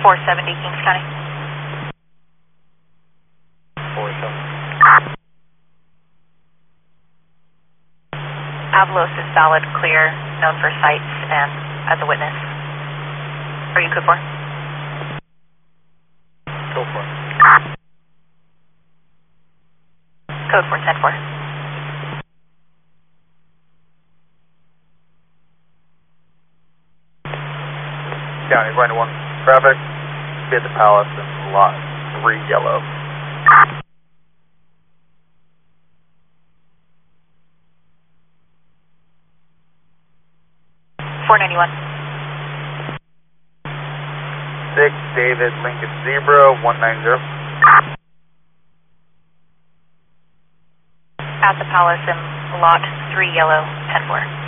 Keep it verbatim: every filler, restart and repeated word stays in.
four seventy, Kings County. four seventy. Avalos is valid, clear, known for sites and as a witness. Are you code four? Go for it. Code four ten four. County, going to one traffic. Be at the Palace in lot three yellow. four ninety-one. six David Lincoln Zebra, one nine zero. At the Palace in lot three yellow, ten four.